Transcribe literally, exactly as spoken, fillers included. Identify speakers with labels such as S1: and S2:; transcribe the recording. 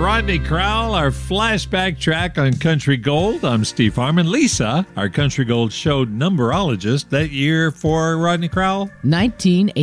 S1: Rodney Crowell, our flashback track on Country Gold. I'm Steve Harmon. Lisa, our Country Gold show numberologist that year for Rodney Crowell.
S2: nineteen